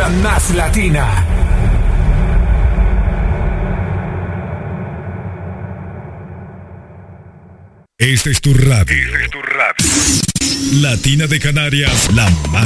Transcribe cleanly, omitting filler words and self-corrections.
la más latina. Esta es tu radio. Latina de Canarias, la más